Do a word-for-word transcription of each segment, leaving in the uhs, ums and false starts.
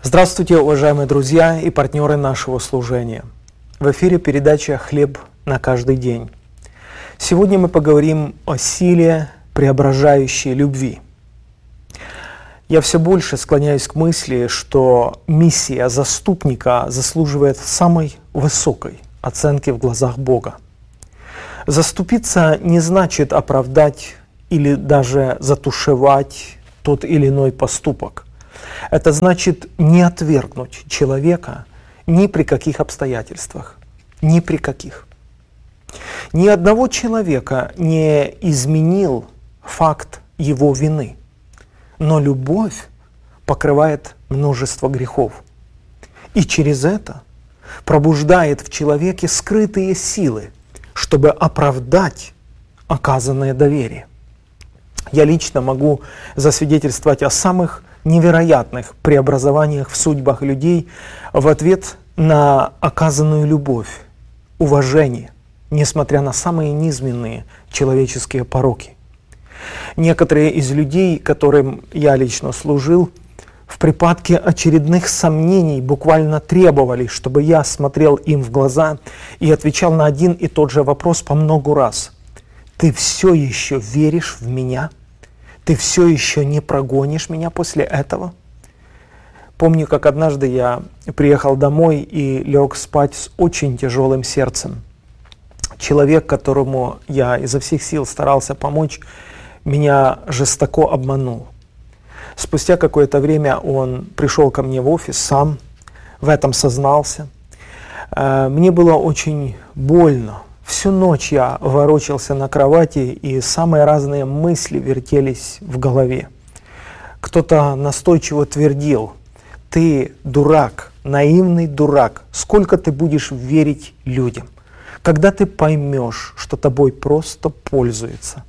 Здравствуйте, уважаемые друзья и партнеры нашего служения. В эфире передача «Хлеб на каждый день». Сегодня мы поговорим о силе преображающей любви. Я все больше склоняюсь к мысли, что миссия заступника заслуживает самой высокой оценки в глазах Бога. Заступиться не значит оправдать или даже затушевать тот или иной поступок. Это значит не отвергнуть человека ни при каких обстоятельствах, ни при каких. Ни одного человека не изменил факт его вины, но любовь покрывает множество грехов. И через это пробуждает в человеке скрытые силы, чтобы оправдать оказанное доверие. Я лично могу засвидетельствовать о самых невероятных преобразованиях в судьбах людей в ответ на оказанную любовь, уважение, несмотря на самые низменные человеческие пороки. Некоторые из людей, которым я лично служил, в припадке очередных сомнений буквально требовали, чтобы я смотрел им в глаза и отвечал на один и тот же вопрос по многу раз. «Ты все еще веришь в меня? Ты все еще не прогонишь меня после этого?» Помню, как однажды я приехал домой и лег спать с очень тяжелым сердцем. Человек, которому я изо всех сил старался помочь, меня жестоко обманул. Спустя какое-то время он пришел ко мне в офис сам, в этом сознался. Мне было очень больно. Всю ночь я ворочался на кровати, и самые разные мысли вертелись в голове. Кто-то настойчиво твердил: «Ты дурак, наивный дурак, сколько ты будешь верить людям? Когда ты поймешь, что тобой просто пользуются?»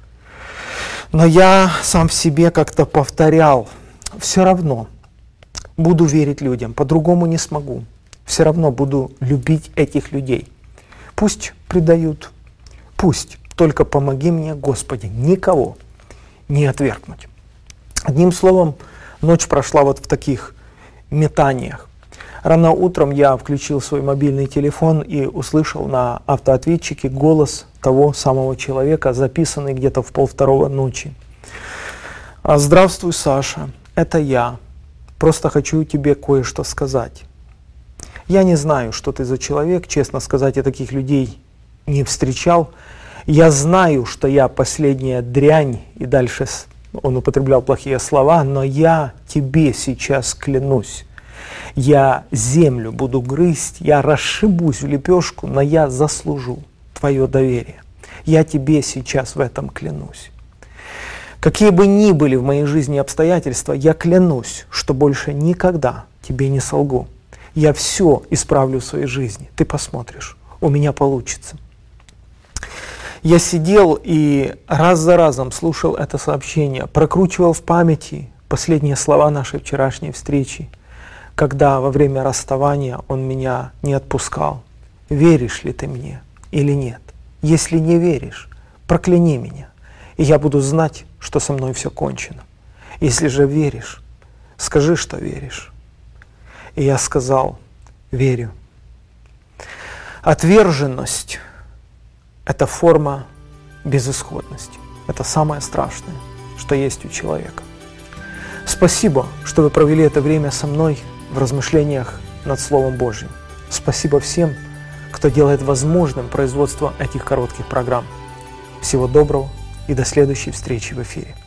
Но я сам в себе как-то повторял: все равно буду верить людям, по-другому не смогу. Все равно буду любить этих людей. Пусть предают, пусть, только помоги мне, Господи, никого не отвергнуть. Одним словом, ночь прошла вот в таких метаниях. Рано утром я включил свой мобильный телефон и услышал на автоответчике голос того самого человека, записанный где-то в полвторого ночи. «Здравствуй, Саша, это я. Просто хочу тебе кое-что сказать. Я не знаю, что ты за человек, честно сказать, я таких людей не встречал. Я знаю, что я последняя дрянь», и дальше он употреблял плохие слова, «но я тебе сейчас клянусь. Я землю буду грызть, я расшибусь в лепешку, но я заслужу твое доверие. Я тебе сейчас в этом клянусь. Какие бы ни были в моей жизни обстоятельства, я клянусь, что больше никогда тебе не солгу. Я все исправлю в своей жизни. Ты посмотришь, у меня получится». Я сидел и раз за разом слушал это сообщение, прокручивал в памяти последние слова нашей вчерашней встречи, когда во время расставания он меня не отпускал. «Веришь ли ты мне или нет? Если не веришь, прокляни меня, и я буду знать, что со мной все кончено. Если же веришь, скажи, что веришь». И я сказал: «Верю». Отверженность – это форма безысходности. Это самое страшное, что есть у человека. Спасибо, что вы провели это время со мной в размышлениях над Словом Божьим. Спасибо всем, кто делает возможным производство этих коротких программ. Всего доброго и до следующей встречи в эфире.